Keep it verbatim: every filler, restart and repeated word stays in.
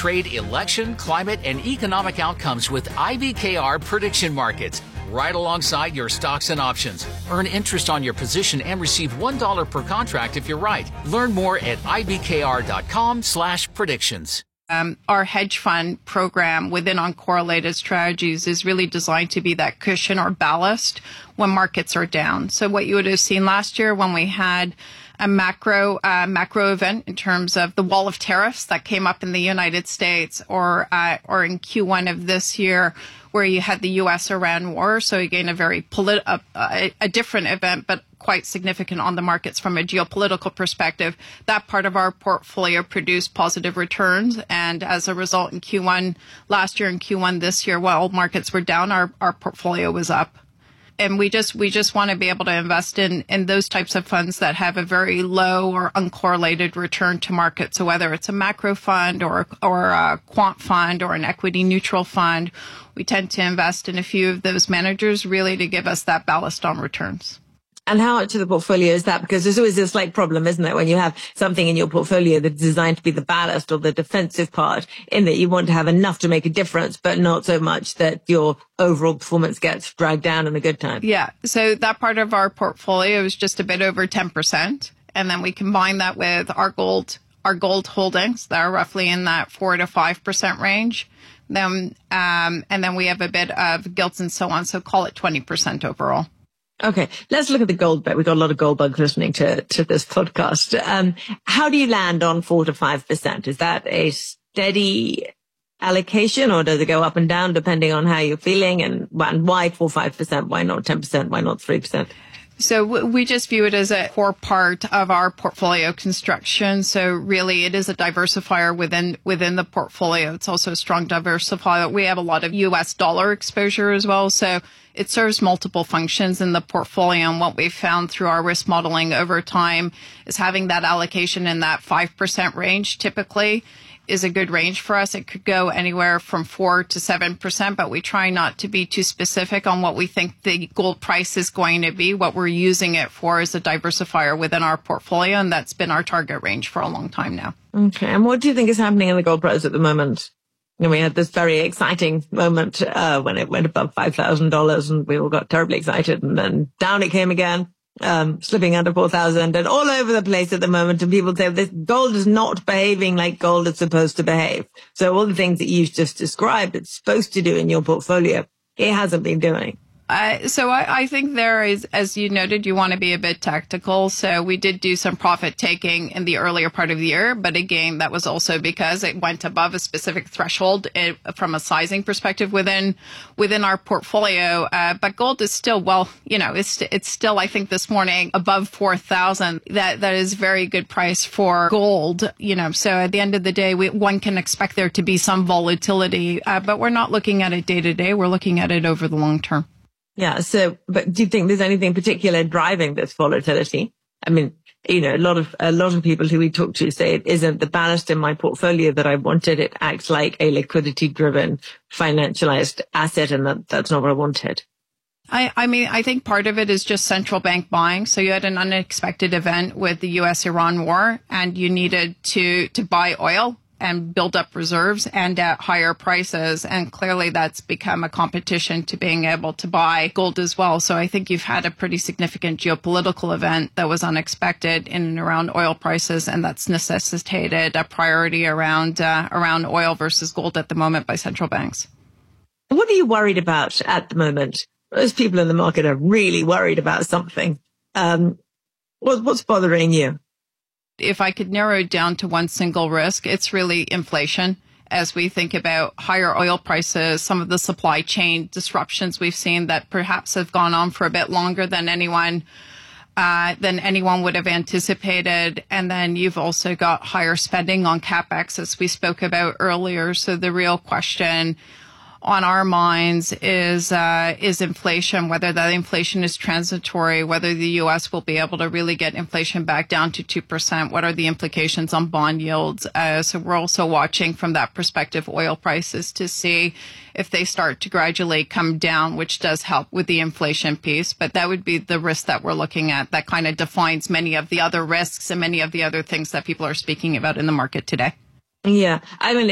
trade election, climate, and economic outcomes with I B K R Prediction Markets, right alongside your stocks and options. Earn interest on your position and receive one dollar per contract if you're right. Learn more at ibkr.com slash predictions. Um, our hedge fund program within Uncorrelated Strategies is really designed to be that cushion or ballast when markets are down. So what you would have seen last year when we had a macro uh, macro event in terms of the wall of tariffs that came up in the United States, or uh, or in Q one of this year, where you had the U S Iran war. So again, a very polit- a, a, a different event, but quite significant on the markets from a geopolitical perspective. That part of our portfolio produced positive returns. And as a result, in Q one last year and Q one this year, while markets were down, our, our portfolio was up. And we just we just want to be able to invest in, in those types of funds that have a very low or uncorrelated return to market. So whether it's a macro fund or or a quant fund or an equity neutral fund, we tend to invest in a few of those managers really to give us that ballast on returns. And how much of the portfolio is that? Because there's always a slight problem, isn't there, when you have something in your portfolio that's designed to be the ballast or the defensive part, in that you want to have enough to make a difference, but not so much that your overall performance gets dragged down in the good time. Yeah. So that part of our portfolio is just a bit over ten percent. And then we combine that with our gold, our gold holdings that are roughly in that four to five percent range. Then, um, and then we have a bit of gilts and so on. So call it twenty percent overall. Okay, let's look at the gold bet. We've got a lot of gold bugs listening to, to this podcast. Um, how do you land on four to five percent? Is that a steady allocation, or does it go up and down depending on how you're feeling? And, and why four, five percent? Why not ten percent? Why not three percent? So we just view it as a core part of our portfolio construction. So really it is a diversifier within within the portfolio. It's also a strong diversifier. We have a lot of U S dollar exposure as well. So it serves multiple functions in the portfolio. And what we've found through our risk modeling over time is having that allocation in that five percent range typically is a good range for us. It could go anywhere from four to seven percent, but we try not to be too specific on what we think the gold price is going to be. What we're using it for is a diversifier within our portfolio, and that's been our target range for a long time now. Okay. And what do you think is happening in the gold price at the moment? And we had this very exciting moment uh, when it went above five thousand dollars, and we all got terribly excited, and then down it came again. Um, slipping under four thousand and all over the place at the moment. And people say this gold is not behaving like gold is supposed to behave. So all the things that you've just described, it's supposed to do in your portfolio, it hasn't been doing. Uh, so I, I think there is, as you noted, you want to be a bit tactical. So we did do some profit taking in the earlier part of the year. But again, that was also because it went above a specific threshold it, from a sizing perspective within within our portfolio. Uh, but gold is still, well, you know, it's it's still, I think this morning, above four thousand. That That is very good price for gold, you know. So at the end of the day, we, one can expect there to be some volatility. Uh, but we're not looking at it day to day. We're looking at it over the long term. Yeah. So, but do you think there's anything particular driving this volatility? I mean, you know, a lot of, a lot of people who we talk to say it isn't the ballast in my portfolio that I wanted. It acts like a liquidity driven, financialized asset. And that, that's not what I wanted. I, I mean, I think part of it is just central bank buying. So you had an unexpected event with the U S Iran war, and you needed to, to buy oil and build up reserves and at higher prices. And clearly that's become a competition to being able to buy gold as well. So I think you've had a pretty significant geopolitical event that was unexpected in and around oil prices. And that's necessitated a priority around, uh, around oil versus gold at the moment by central banks. What are you worried about at the moment? Most people in the market are really worried about something. Um, what, what's bothering you? If I could narrow it down to one single risk, it's really inflation. As we think about higher oil prices, some of the supply chain disruptions we've seen that perhaps have gone on for a bit longer than anyone uh, than anyone would have anticipated. And then you've also got higher spending on CapEx, as we spoke about earlier. So the real question on our minds is uh, is inflation, whether that inflation is transitory, whether the U S will be able to really get inflation back down to two percent. What are the implications on bond yields? Uh, so we're also watching from that perspective oil prices to see if they start to gradually come down, which does help with the inflation piece. But that would be the risk that we're looking at that kind of defines many of the other risks and many of the other things that people are speaking about in the market today. Yeah. I mean,